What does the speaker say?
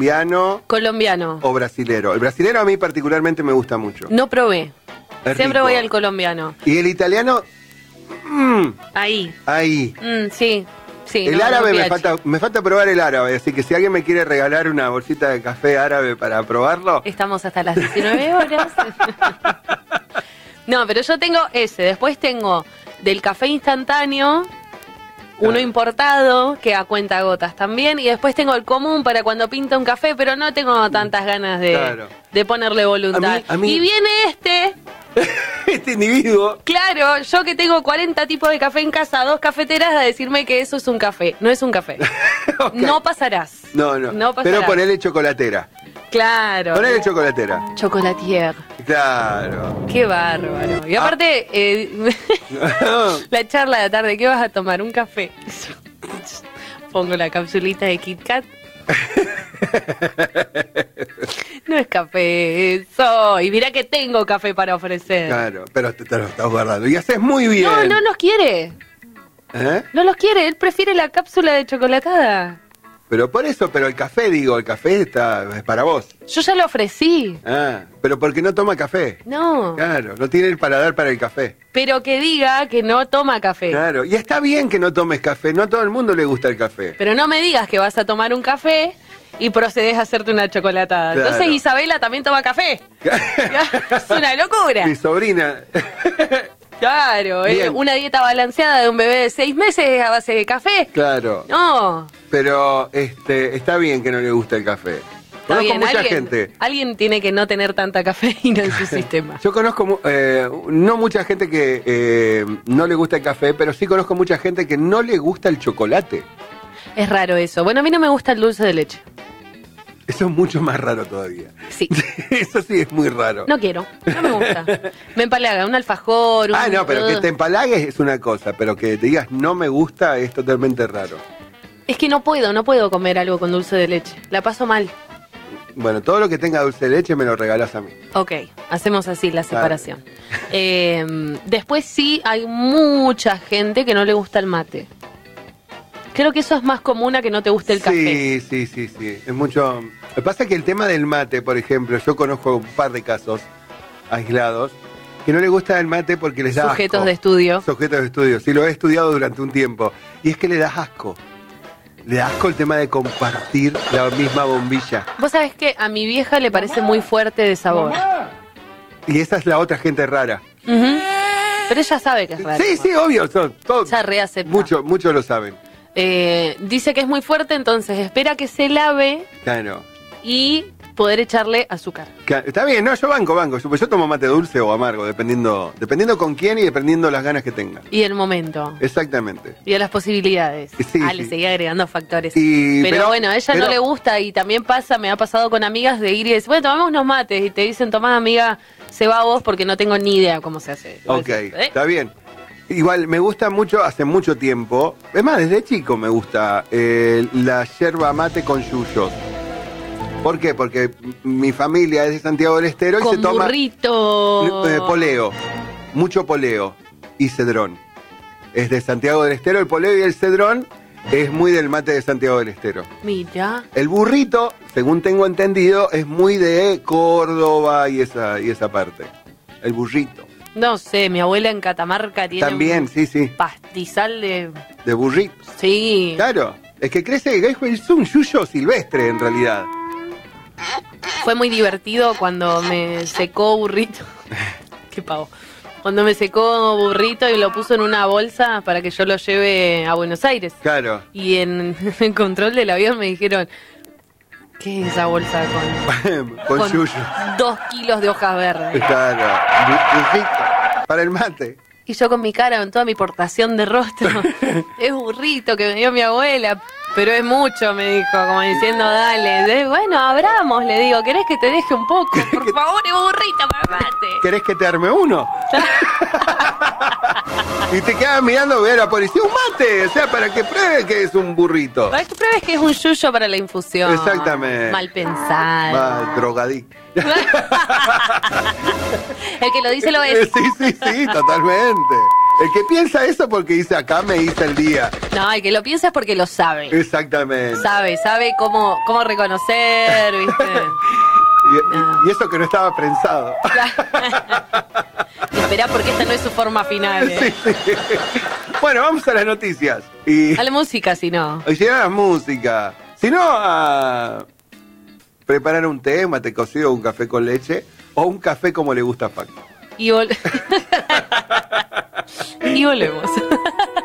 colombiano o brasilero. El brasilero a mí particularmente me gusta mucho. no probé. Es Siempre rico. voy al colombiano. Y el italiano, Ahí. ahí. Sí. El no, árabe no me falta probar el árabe, así que si alguien me quiere regalar una bolsita de café árabe para probarlo. Estamos hasta las 19 horas. No, pero yo tengo ese. Después tengo del café instantáneo, uno importado, que a cuentagotas también. Y después tengo el común para cuando pinta un café, pero no tengo tantas ganas de ponerle voluntad. A mí- Y viene Este individuo. claro, yo que tengo 40 tipos de café en casa, 2 cafeteras, a decirme que eso es un café. No es un café. Ok. No pasarás. No. No pasarás. Pero ponele chocolatera. Claro. Ponele chocolatera. Chocolatier. Claro. Qué bárbaro. Y aparte, la charla de la tarde, ¿qué vas a tomar? Un café. Pongo la capsulita de Kit Kat. No es café eso. Y mirá que tengo café para ofrecer. Claro, pero te lo estás guardando. Y haces muy bien. No los quiere. ¿Eh? No los quiere. Él prefiere la cápsula de chocolatada. Pero por eso, pero el café es para vos. Yo ya lo ofrecí. Ah, pero porque no toma café. No. Claro, no tiene el paladar para el café. Pero que diga que no toma café. Claro, y está bien que no tomes café, no a todo el mundo le gusta el café. Pero no me digas que vas a tomar un café y procedes a hacerte una chocolatada. Claro. Entonces Isabela también toma café. Es una locura. Mi sobrina. Claro, Bien. una dieta balanceada de un bebé de 6 meses a base de café. Claro. No, Pero está bien que no le gusta el café. está Conozco bien. mucha gente. Alguien tiene que no tener tanta cafeína en su sistema. Yo conozco no mucha gente que no le gusta el café, pero sí conozco mucha gente que no le gusta el chocolate. Es raro eso. Bueno, a mí no me gusta el dulce de leche. Eso es mucho más raro todavía. Sí. Eso sí es muy raro. No quiero, no me gusta. Me empalaga, un alfajor. No, pero que te empalagues es una cosa, pero que te digas no me gusta es totalmente raro. Es que no puedo comer algo con dulce de leche. La paso mal. Bueno, todo lo que tenga dulce de leche me lo regalás a mí. Ok, hacemos así la separación. Después sí hay mucha gente que no le gusta el mate. Creo que eso es más común a que no te guste el café. Sí. Es mucho. Lo que pasa es que el tema del mate, por ejemplo, yo conozco un par de casos aislados que no les gusta el mate porque les da Sujetos asco. de estudio. Sujetos de estudio. Sí, lo he estudiado durante un tiempo. Y es que le da asco. Le da asco el tema de compartir la misma bombilla. Vos sabés que a mi vieja le parece muy fuerte de sabor. Y esa es la otra gente rara. Ujú. Pero ella sabe que es raro. Sí, obvio. Todos, Ya reacepta. muchos lo saben. Dice que es muy fuerte, entonces espera que se lave Claro. y poder echarle azúcar. Está bien, no, yo banco. Yo tomo mate dulce o amargo, dependiendo con quién y dependiendo las ganas que tenga. Y el momento. Exactamente. Y de las posibilidades. Sí, Le sí. seguía agregando factores. Y- pero bueno, a ella no pero- le gusta y también me ha pasado con amigas de ir y decir, bueno, tomamos unos mates y te dicen, tomá amiga, se va a vos porque no tengo ni idea cómo se hace. Ok, ¿Eh? está bien. Igual me gusta mucho, hace mucho tiempo, es más, desde chico me gusta la yerba mate con yuyos. ¿Por qué? Porque mi familia es de Santiago del Estero y Con se toma burrito. poleo, mucho poleo y cedrón. Es de Santiago del Estero, el poleo y el cedrón es muy del mate de Santiago del Estero. Mira. El burrito, según tengo entendido, es muy de Córdoba y esa parte. El burrito. No sé, mi abuela en Catamarca tiene También, un sí. pastizal de... De burrito. Sí. Claro, es que crece, es un yuyo silvestre en realidad. Fue muy divertido cuando me secó burrito. Qué pavo. Cuando me secó burrito y lo puso en una bolsa para que yo lo lleve a Buenos Aires. Claro. Y en el control del avión me dijeron, ¿qué es esa bolsa Con yuyo. 2 kilos de hojas verdes? Claro. Burrito. Para el mate. Y yo con mi cara, con toda mi portación de rostro, es burrito que me dio mi abuela, pero es mucho, me dijo, como diciendo, dale. Bueno, abramos, le digo, ¿querés que te deje un poco? Por favor, es burrito para el mate. ¿Querés que te arme uno? Y te quedas mirando, ver a la policía, un mate, o sea, para que pruebe que es un burrito. Para que pruebes que es un yuyo para la infusión. Exactamente. Mal pensado. Va, drogadicto. El que lo dice lo es. Sí, totalmente. El que piensa eso porque dice acá me hice el día. No, el que lo piensa es porque lo sabe. Exactamente. Sabe cómo reconocer, ¿viste? Y eso que no estaba prensado. Y esperá porque esta no es su forma final. Sí, sí. Bueno, vamos a las noticias. A la música, si no. Y si no a la música. Si no a preparar un té, mate cocido, un café con leche o un café como le gusta a Facu. Y volvemos.